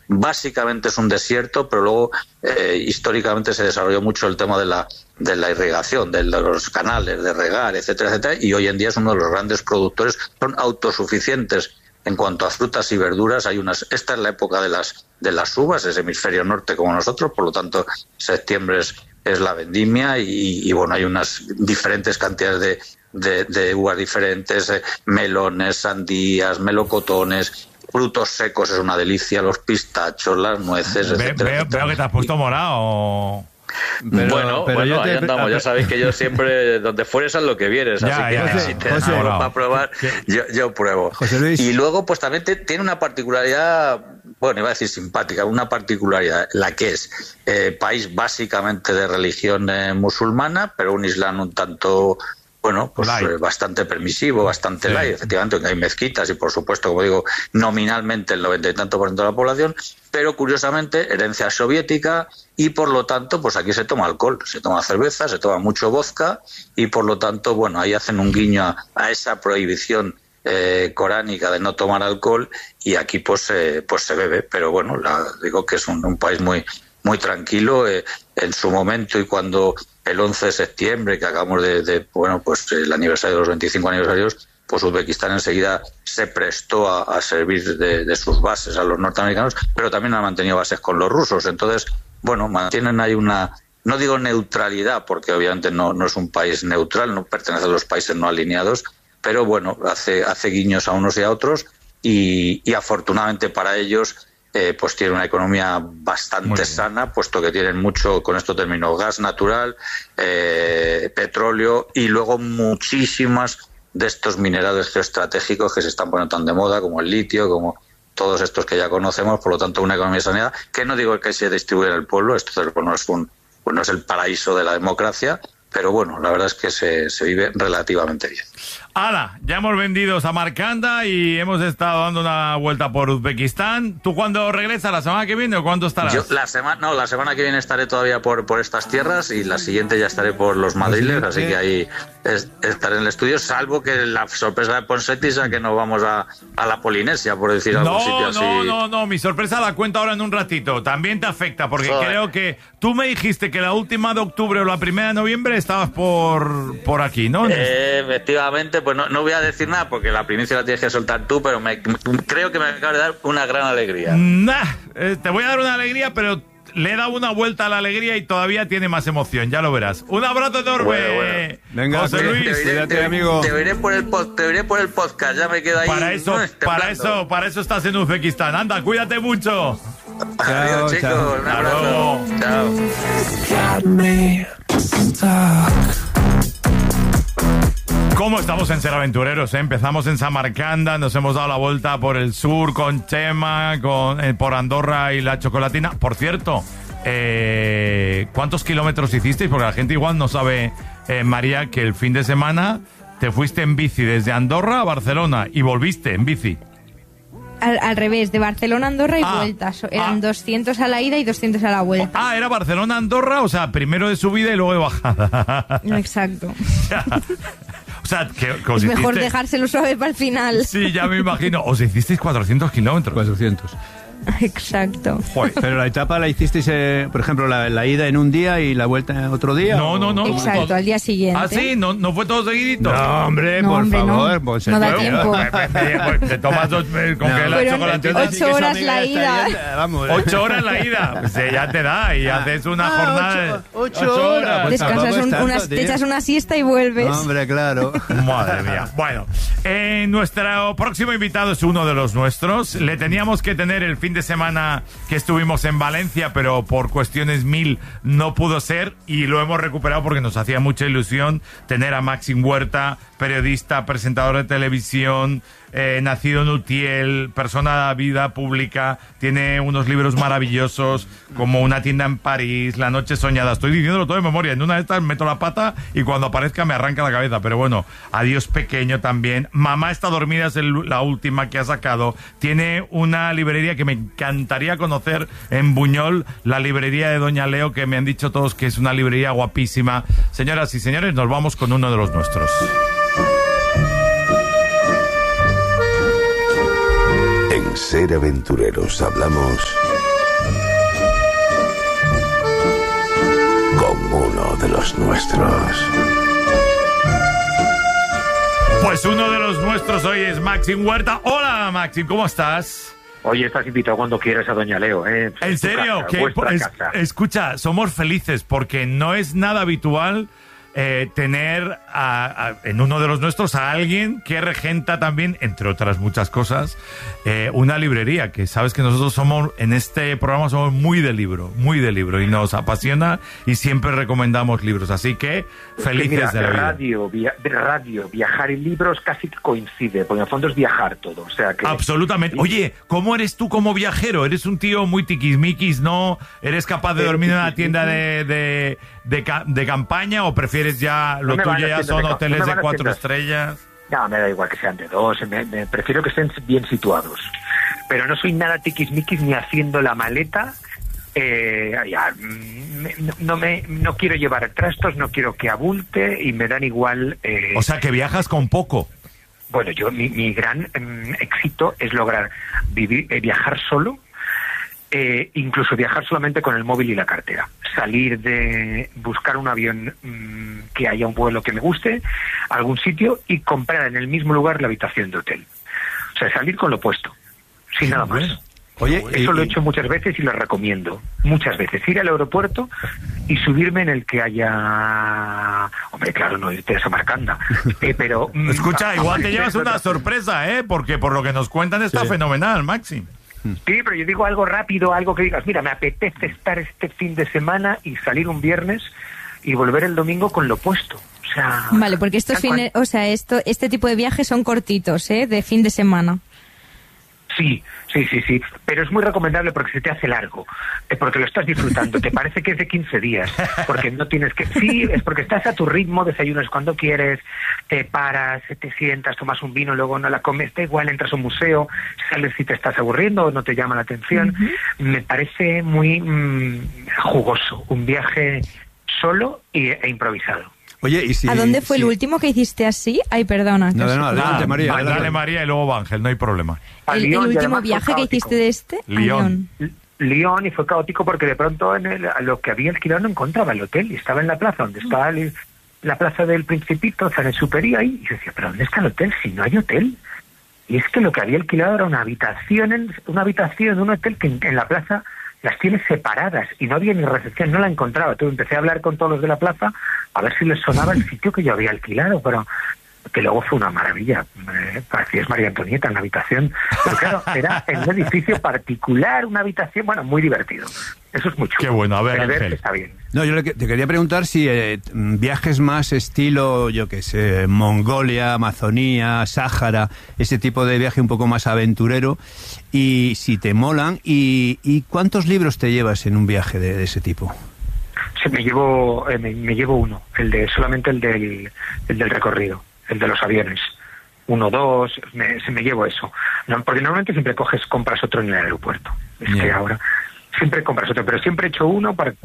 básicamente es un desierto, pero luego históricamente se desarrolló mucho el tema de la irrigación, de los canales, de regar, etcétera, etcétera, y hoy en día es uno de los grandes productores, son autosuficientes en cuanto a frutas y verduras. Esta es la época de las uvas, es hemisferio norte como nosotros, por lo tanto septiembre es la vendimia y bueno, hay unas diferentes cantidades de uvas diferentes, melones, sandías, melocotones, frutos secos, es una delicia, los pistachos, las nueces, etcétera. Veo que te has puesto morado. Pero ahí andamos. Ya sabéis que yo siempre, donde fueres, haz lo que vienes. Así que si te das algo para probar, yo pruebo. José Luis. Y luego, pues también tiene una particularidad, bueno, iba a decir simpática, una particularidad, la que es país básicamente de religión musulmana, pero un islam un tanto... Bueno, pues bastante permisivo, bastante light, efectivamente, hay mezquitas y, por supuesto, como digo, nominalmente el 90 y tanto % de la población, pero curiosamente herencia soviética y, por lo tanto, pues aquí se toma alcohol, se toma cerveza, se toma mucho vodka y, por lo tanto, bueno, ahí hacen un guiño a esa prohibición coránica de no tomar alcohol y aquí pues se bebe, pero bueno, digo que es un país muy tranquilo en su momento, y cuando el 11 de septiembre, que acabamos bueno, pues el aniversario de los 25 aniversarios, pues Uzbekistán enseguida se prestó a servir de sus bases a los norteamericanos, pero también ha mantenido bases con los rusos. Entonces, bueno, mantienen ahí no digo neutralidad, porque obviamente no es un país neutral, no pertenece a los países no alineados, pero bueno, hace guiños a unos y a otros, y afortunadamente para ellos, pues tiene una economía bastante sana, puesto que tienen mucho, con esto termino, gas natural, petróleo y luego muchísimas de estos minerales geoestratégicos que se están poniendo tan de moda, como el litio, como todos estos que ya conocemos. Por lo tanto, una economía saneada, que no digo que se distribuya en el pueblo, esto no es el paraíso de la democracia, pero bueno, la verdad es que se vive relativamente bien. ¡Hala! Ya hemos vendido Samarcanda y hemos estado dando una vuelta por Uzbekistán. ¿Tú cuándo regresas? ¿La semana que viene o cuándo estarás? Yo la semana que viene estaré todavía por estas tierras, y la siguiente ya estaré por los Madriles, así que ahí estaré en el estudio, salvo que la sorpresa de Ponseti sea que nos vamos a la Polinesia, por decir algún sitio así. No, mi sorpresa la cuento ahora en un ratito. También te afecta, porque creo que tú me dijiste que la última de octubre o la primera de noviembre estabas por aquí, ¿no? Efectivamente, pues no voy a decir nada porque la primicia la tienes que soltar tú, pero creo que me acaba de dar una gran alegría. Te voy a dar una alegría, pero le he dado una vuelta a la alegría y todavía tiene más emoción, ya lo verás. Un abrazo enorme. Bueno. Venga, José Luis. Cuídate, amigo. Te veré por el podcast, ya me quedo ahí. Para eso estás en Uzbekistán. Anda, cuídate mucho. Adiós, chicos. Un abrazo. Chao. ¿Cómo estamos en Ser Aventureros? Empezamos en Samarcanda, nos hemos dado la vuelta por el sur con Chema, por Andorra y la Chocolatina. Por cierto, ¿cuántos kilómetros hicisteis? Porque la gente igual no sabe, María, que el fin de semana te fuiste en bici desde Andorra a Barcelona y volviste en bici. Al revés, de Barcelona a Andorra y vueltas. Eran 200 a la ida y 200 a la vuelta. Era Barcelona a Andorra, o sea, primero de subida y luego de bajada. Exacto. O sea, que es mejor dejárselo suave para el final. Sí, ya me imagino. Os hicisteis 400 kilómetros. 400. Exacto. Joder. Pero la etapa la hicisteis, por ejemplo, la ida en un día y la vuelta otro día. No. Exacto, al día siguiente. ¿Ah, sí? ¿No fue todo seguidito? No, hombre, por favor. Pues no da tiempo. Te tomas con que la chocolate. 8 horas la ida. 8 horas la ida. Pues ya te da y haces una jornada. 8 horas. Descansas te echas una siesta y vuelves. Hombre, claro. Madre mía. Bueno, nuestro próximo invitado es uno de los nuestros. Le teníamos que tener el fin de semana que estuvimos en Valencia, pero por cuestiones no pudo ser, y lo hemos recuperado porque nos hacía mucha ilusión tener a Maxim Huerta, periodista, presentador de televisión, nacido en Utiel, persona de vida pública, tiene unos libros maravillosos como Una tienda en París, La noche soñada. Estoy diciéndolo todo de memoria, en una de estas meto la pata y cuando aparezca me arranca la cabeza, pero bueno, Adiós pequeño también. Mamá está dormida es la última que ha sacado. Tiene una librería que me encantaría conocer en Buñol, la librería de Doña Leo, que me han dicho todos que es una librería guapísima. Señoras y señores, nos vamos con uno de los nuestros. En ser aventureros, hablamos con uno de los nuestros. Pues uno de los nuestros hoy es Maxim Huerta. Hola, Maxim, ¿cómo estás? Oye, estás invitado cuando quieras a Doña Leo, ¿eh? ¿En serio? Casa. Escucha, somos felices porque no es nada habitual tener en uno de los nuestros a alguien que regenta también, entre otras muchas cosas, una librería, que sabes que nosotros somos, en este programa somos muy de libro, y nos apasiona y siempre recomendamos libros, así que felices mira, de la vida. Radio, viajar y libros casi coincide, porque en el fondo es viajar todo, o sea que... Absolutamente. Oye, ¿cómo eres tú como viajero? ¿Eres un tío muy tiquismiquis, no? ¿Eres capaz de dormir en una tienda de campaña o prefieres ya lo tuyo ya son hoteles de 4 estrellas? No, me da igual que sean de 2, me prefiero que estén bien situados, pero no soy nada tiquismiquis ni haciendo la maleta. No quiero llevar trastos, no quiero que abulte y me dan igual. O sea, que viajas con poco. Bueno, mi gran éxito es lograr viajar solo. Incluso viajar solamente con el móvil y la cartera, salir de buscar un avión que haya un vuelo que me guste, algún sitio, y comprar en el mismo lugar la habitación de hotel. O sea, salir con lo puesto, sin nada más. Oye, eso lo he hecho muchas veces y lo recomiendo muchas veces, ir al aeropuerto y subirme en el que haya, hombre, claro, no irte a Samarcanda, pero escucha, igual te llevas una sorpresa, porque por lo que nos cuentan está fenomenal, Maxi. Sí, pero yo digo algo rápido, algo que digas, mira, me apetece estar este fin de semana y salir un viernes y volver el domingo con lo puesto. O sea, vale, porque estos fines, o sea, este tipo de viajes son cortitos, de fin de semana. Sí, pero es muy recomendable porque se te hace largo, porque lo estás disfrutando, te parece que es de 15 días, porque no tienes que... Sí, es porque estás a tu ritmo, desayunas cuando quieres, te paras, te sientas, tomas un vino, luego no la comes, da igual, entras a un museo, sales si te estás aburriendo o no te llama la atención. Me parece muy jugoso, un viaje solo e improvisado. Oye, ¿y si, ¿a dónde fue el último que hiciste así? Ay, perdona. No, adelante, María. Dale, María, y luego va Ángel, no hay problema. ¿El último viaje que hiciste de este? Lyon. Lyon, y fue caótico porque de pronto lo que había alquilado no encontraba el hotel, y estaba en la plaza donde está la plaza del Principito, Saint-Exupéry, ahí, y yo decía, ¿pero dónde está el hotel si no hay hotel? Y es que lo que había alquilado era una habitación de un hotel que en la plaza las tiene separadas y no había ni recepción, no la encontraba. Entonces empecé a hablar con todos los de la plaza a ver si les sonaba el sitio que yo había alquilado, pero que luego fue una maravilla. Parecía María Antonieta en la habitación. Pero claro, era en un edificio particular, una habitación, bueno, muy divertido. Eso es mucho. Qué bueno, a ver, Ángel. Está bien. No, yo te quería preguntar si viajes más estilo, yo qué sé, Mongolia, Amazonía, Sáhara, ese tipo de viaje un poco más aventurero, y si te molan, y ¿cuántos libros te llevas en un viaje de ese tipo? Sí, me llevo uno, solamente el del recorrido, el de los aviones. 1, 2, me llevo eso. No, porque normalmente siempre compras otro en el aeropuerto. Es que ahora siempre compras otro, pero siempre he hecho uno a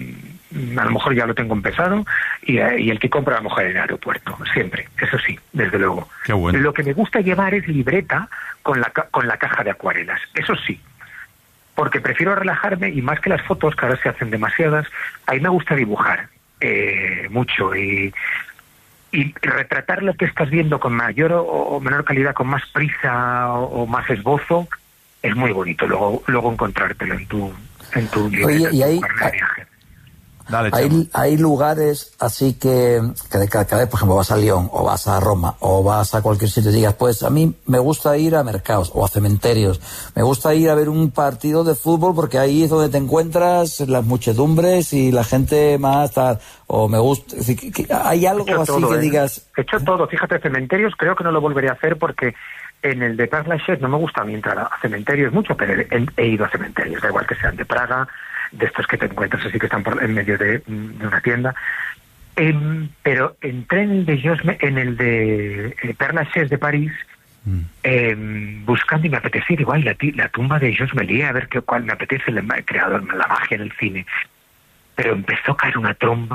lo mejor ya lo tengo empezado, y el que compro a lo mejor en el aeropuerto, siempre, eso sí, desde luego. Qué bueno. Lo que me gusta llevar es libreta con la caja de acuarelas, eso sí, porque prefiero relajarme, y más que las fotos, que ahora se hacen demasiadas, a mí me gusta dibujar mucho y retratar lo que estás viendo con mayor o menor calidad, con más prisa o más esbozo, es muy bonito luego encontrártelo en tu Oye, y viaje. Dale, hay lugares así que cada vez, por ejemplo, vas a Lyon o vas a Roma o vas a cualquier sitio y digas, pues a mí me gusta ir a mercados o a cementerios, me gusta ir a ver un partido de fútbol porque ahí es donde te encuentras las muchedumbres y la gente más tal, o me gusta, es decir, hay algo así todo, que digas... He hecho todo, fíjate, cementerios creo que no lo volveré a hacer porque en el de Père Lachaise no me gusta a mí entrar a cementerios mucho, pero he ido a cementerios, da igual que sean de Praga, de estos que te encuentras así que están en medio de una tienda, pero entré en el de Père Lachaise de París, buscando, y me apetecía igual la tumba de Georges Méliès, a ver cuál me apetece, el creador, la magia en el cine, pero empezó a caer una tromba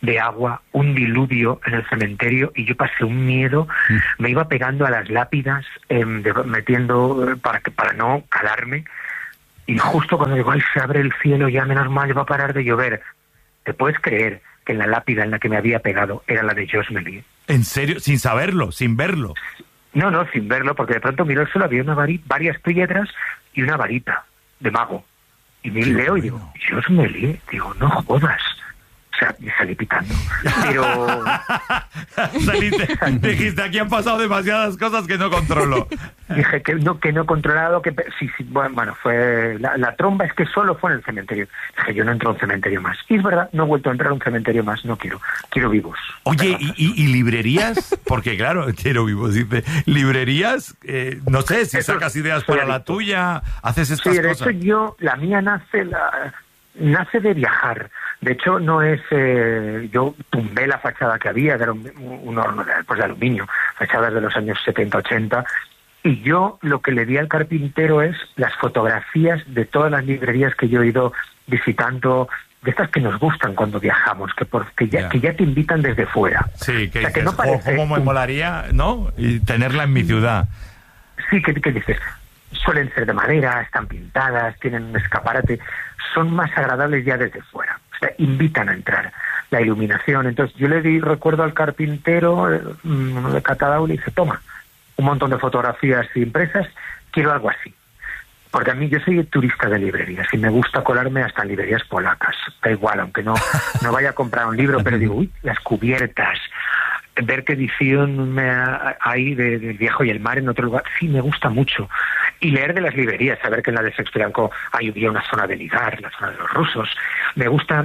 de agua, un diluvio en el cementerio, y yo pasé un miedo, me iba pegando a las lápidas, metiendo para no calarme, y justo cuando digo, ay, se abre el cielo, ya menos mal, va a parar de llover. ¿Te puedes creer que en la lápida en la que me había pegado era la de Georges Méliès? ¿En serio? ¿Sin saberlo? ¿Sin verlo? No, sin verlo, porque de pronto miro el suelo, había varias piedras y una varita de mago. Y me leo y digo, Georges Méliès, digo, no jodas. O sea, me salí pitando. Pero... Dijiste, aquí han pasado demasiadas cosas que no controlo. Dije que no he controlado, sí, bueno, fue... La tromba es que solo fue en el cementerio. Dije, yo no entro a un cementerio más. Y es verdad, no he vuelto a entrar a un cementerio más, no quiero vivos. Oye, ¿y librerías? Porque claro, quiero vivos, dice. ¿Librerías? No sé, si eso, sacas ideas para la tuya, haces estas cosas. Sí, de hecho la mía nace de viajar. De hecho, no es... yo tumbé la fachada que había, que era un horno de aluminio, fachadas de los años 70-80, y yo lo que le di al carpintero es las fotografías de todas las librerías que yo he ido visitando, de estas que nos gustan cuando viajamos, que ya te invitan desde fuera. Sí, que, o sea, dices, que no parece... ¿cómo me molaría, no? Y tenerla en mi ciudad. Sí, que dices... Suelen ser de madera, están pintadas, tienen un escaparate, son más agradables ya desde fuera. O sea, invitan a entrar. La iluminación. Entonces yo recuerdo al carpintero de Catadau, le dice, toma, un montón de fotografías impresas, quiero algo así. Porque a mí, yo soy turista de librerías y me gusta colarme hasta en librerías polacas. Da igual, aunque no vaya a comprar un libro, pero digo, uy, las cubiertas, ver qué edición hay del Viejo y el Mar en otro lugar, sí, me gusta mucho. Y leer de las librerías, saber que en la de Sexto había una zona de ligar, la zona de los rusos. Me gusta,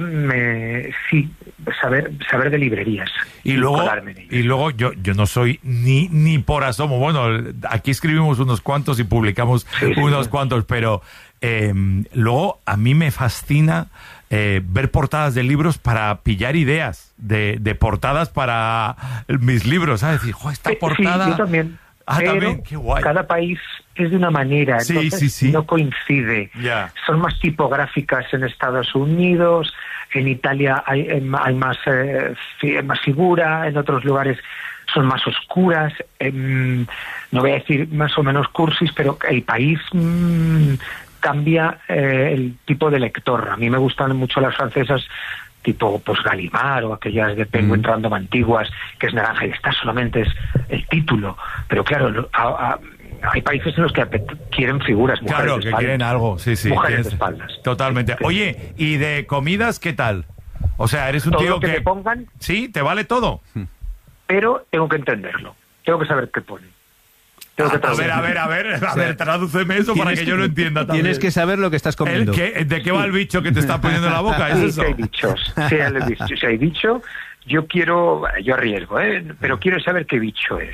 saber de librerías. Y luego yo no soy ni por asomo. Bueno, aquí escribimos unos cuantos y publicamos unos cuantos, pero luego a mí me fascina ver portadas de libros para pillar ideas de portadas para mis libros, ¿sabes? Decir, esta portada... Sí, yo también. También, qué guay. Cada país es de una manera, entonces no coincide. Yeah. Son más tipográficas en Estados Unidos, en Italia hay más figura, en otros lugares son más oscuras, no voy a decir más o menos cursis, pero el país cambia el tipo de lector. A mí me gustan mucho las francesas tipo pues Gallimard o aquellas de Penguin Random antiguas, que es naranja y esta solamente es el título, pero claro, hay países en los que quieren figuras, mujeres claro, de que espaldas. quieren algo, sí, mujeres de espaldas. Totalmente. Sí. Oye, ¿y de comidas qué tal? O sea, eres un todo tío lo que te pongan, sí, te vale todo, pero tengo que entenderlo, tengo que saber qué pone. A ver, tradúceme eso para que yo lo entienda también. Tienes que saber lo que estás comiendo. ¿De qué va el bicho que te está poniendo en la boca? ¿Es eso? Sí, hay bichos. Si hay bicho, yo arriesgo, pero quiero saber qué bicho es.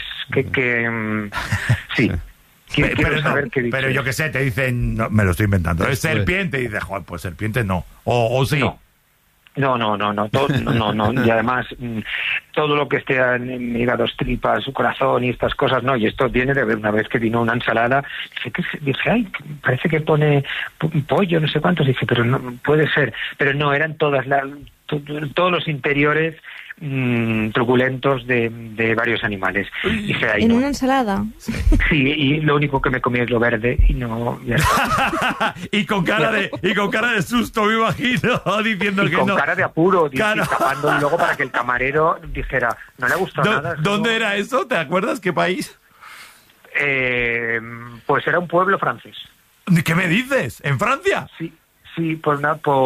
Sí. Quiero saber qué bicho pero yo qué sé, te dicen, no, me lo estoy inventando, es serpiente, y dices, joder, pues serpiente no. O sí. No. Y además, todo lo que esté en hígados, tripas, su corazón y estas cosas, no. Y esto viene de una vez que vino una ensalada. Dije, ay, parece que pone pollo, no sé cuántos. Dije, pero no puede ser. Pero no, eran todos los interiores truculentos de varios animales. Dije, ¿En una ensalada? Sí, y lo único que me comí es lo verde y no... Ya está. y con cara de susto, me imagino, diciendo y que con no. cara de apuro, escapando y luego para que el camarero dijera, no le ha gustado nada. ¿Dónde era eso? ¿Te acuerdas? ¿Qué país? Pues era un pueblo francés. ¿Qué me dices? ¿En Francia? Sí, por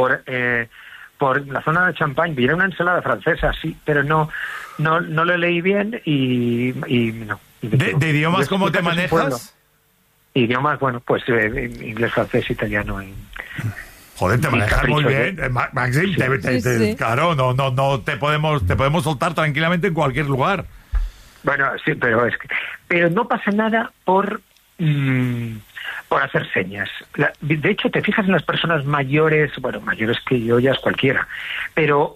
la zona de Champagne. Vi una ensalada francesa, sí, pero no lo leí bien y no. ¿De idiomas cómo te manejas? Idiomas, bueno, pues inglés, francés, italiano y... Joder, te manejas muy bien, Maxim. Sí. Claro, no te podemos soltar tranquilamente en cualquier lugar. Bueno, sí, pero no pasa nada por hacer señas. De hecho, te fijas en las personas mayores, bueno, mayores que yo ya es cualquiera, pero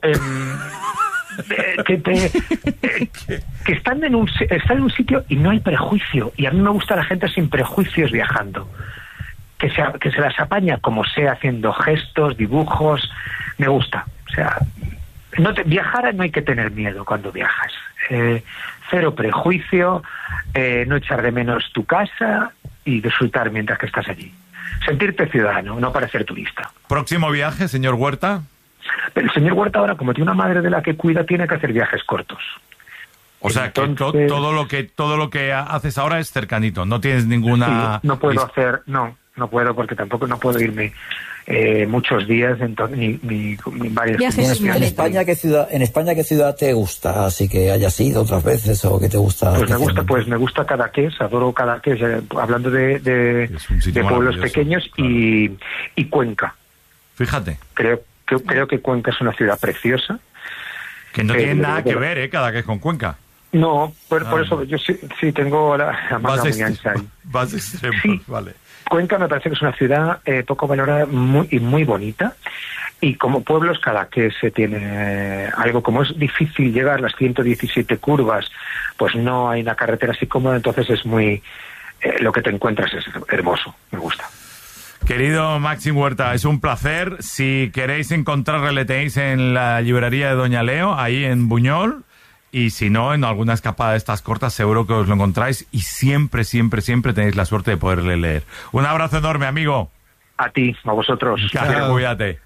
que están en un sitio y no hay prejuicio. Y a mí me gusta la gente sin prejuicios viajando. Que se las apaña como sea, haciendo gestos, dibujos, me gusta. O sea, Viajar no hay que tener miedo cuando viajas. Cero prejuicio, no echar de menos tu casa y disfrutar mientras que estás allí. Sentirte ciudadano, no parecer turista. ¿Próximo viaje, señor Huerta? Pero el señor Huerta ahora, como tiene una madre de la que cuida, tiene que hacer viajes cortos. O sea, entonces, que todo lo que haces ahora es cercanito, no tienes ninguna... Sí, no puedo no puedo porque tampoco no puedo irme muchos días ni varios viajes. ¿En España qué ciudad te gusta? Así que hayas ido otras veces o que te gusta. Pues me gusta Cadaqués, adoro Cadaqués, hablando de pueblos pequeños y Cuenca. Fíjate. Creo que Cuenca es una ciudad preciosa. Que no tiene nada que ver, Cadaqués con Cuenca. No, por eso yo sí tengo la manga muy ancha ahí. Vas extremo, sí. Vale. Cuenca me parece que es una ciudad poco valorada y muy bonita, y como pueblos Cadaqués tiene algo, como es difícil llegar las 117 curvas, pues no hay una carretera así cómoda, entonces es muy lo que te encuentras es hermoso, me gusta. Querido Máxim Huerta, es un placer. Si queréis encontrarle, le tenéis en la librería de Doña Leo, ahí en Buñol. Y si no, en alguna escapada de estas cortas seguro que os lo encontráis y siempre tenéis la suerte de poderle leer. Un abrazo enorme, amigo. A ti, a vosotros. Cuídate.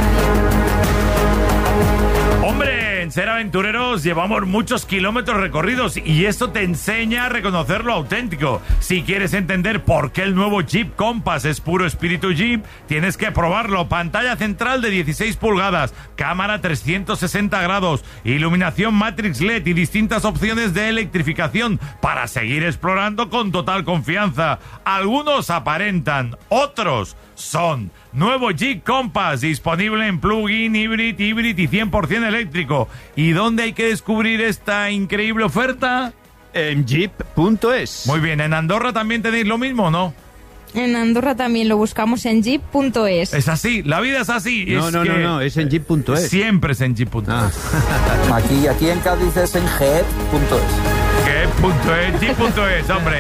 Hombre, en Ser Aventureros llevamos muchos kilómetros recorridos y esto te enseña a reconocer lo auténtico. Si quieres entender por qué el nuevo Jeep Compass es puro espíritu Jeep, tienes que probarlo. Pantalla central de 16 pulgadas, cámara 360 grados, iluminación Matrix LED y distintas opciones de electrificación para seguir explorando con total confianza. Algunos aparentan, otros son. Nuevo Jeep Compass, disponible en plug-in, híbrido y 100% eléctrico. ¿Y dónde hay que descubrir esta increíble oferta? En jeep.es. Muy bien, ¿en Andorra también tenéis lo mismo o no? En Andorra también lo buscamos en jeep.es. Es así, la vida es así. No, es en jeep.es. Siempre es en jeep.es. Aquí en Cádiz es en jeep.es. Jeep.es, hombre.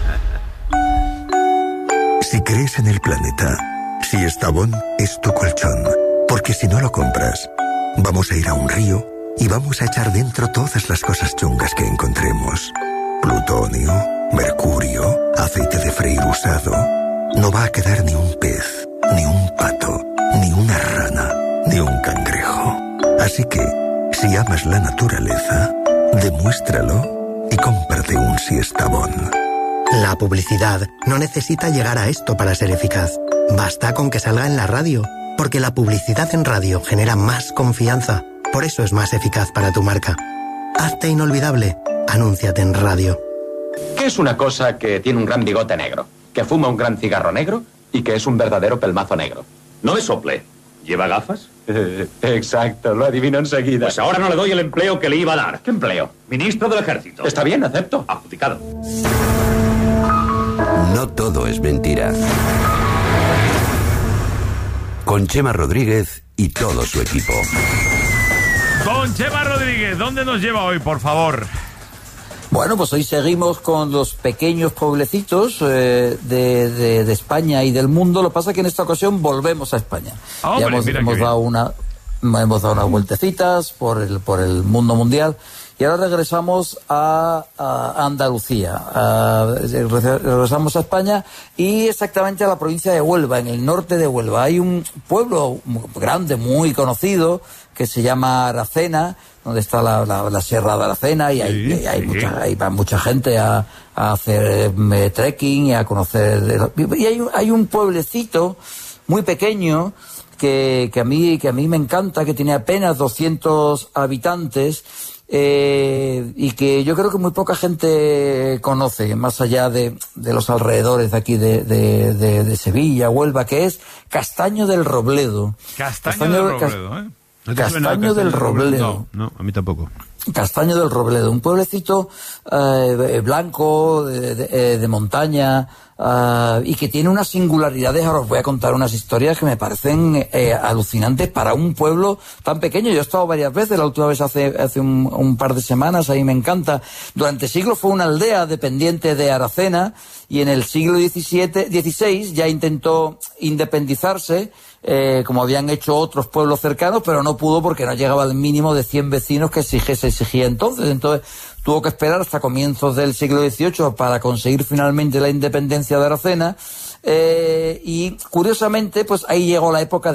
Si crees en el planeta, si Estavón es tu colchón, porque si no lo compras, vamos a ir a un río y vamos a echar dentro todas las cosas chungas que encontremos. Plutonio, mercurio, aceite de freír usado. No va a quedar ni un pez, ni un pato, ni una rana, ni un cangrejo. Así que, si amas la naturaleza, demuéstralo y cómprate un Siestabón. La publicidad no necesita llegar a esto para ser eficaz. Basta con que salga en la radio, porque la publicidad en radio genera más confianza. Por eso es más eficaz para tu marca. Hazte inolvidable. Anúnciate en radio. ¿Qué es una cosa que tiene un gran bigote negro, que fuma un gran cigarro negro y que es un verdadero pelmazo negro? No me sople. ¿Lleva gafas? Exacto, lo adivino enseguida. Pues ahora no le doy el empleo que le iba a dar. ¿Qué empleo? Ministro del Ejército. Está bien, acepto. Adjudicado. No todo es mentira. Con Chema Rodríguez y todo su equipo. Con Chema Rodríguez, ¿dónde nos lleva hoy, por favor? Bueno, pues hoy seguimos con los pequeños pueblecitos de España y del mundo. Lo que pasa es que en esta ocasión volvemos a España. Hombre, ya hemos dado unas vueltecitas por el mundo mundial. Y ahora regresamos a Andalucía, regresamos a España y exactamente a la provincia de Huelva, en el norte de Huelva. Hay un pueblo grande, muy conocido, que se llama Aracena, donde está la Sierra de Aracena y ahí va mucha gente a hacer trekking y a conocer. Y hay un pueblecito muy pequeño que a mí me encanta, que tiene apenas 200 habitantes. Y que yo creo que muy poca gente conoce, más allá de los alrededores de aquí de Sevilla, Huelva, que es Castaño del Robledo. Castaño del Robledo, ¿eh? Castaño del Robledo. No, a mí tampoco. Castaño del Robledo, un pueblecito blanco, de montaña, y que tiene unas singularidades. Ahora os voy a contar unas historias que me parecen alucinantes para un pueblo tan pequeño. Yo he estado varias veces, la última vez hace un par de semanas, ahí me encanta. Durante siglos fue una aldea dependiente de Aracena, y en el siglo XVI ya intentó independizarse, como habían hecho otros pueblos cercanos, pero no pudo porque no llegaba al mínimo de 100 vecinos que se exigía entonces. Entonces tuvo que esperar hasta comienzos del siglo XVIII para conseguir finalmente la independencia de Aracena, y curiosamente pues ahí llegó la época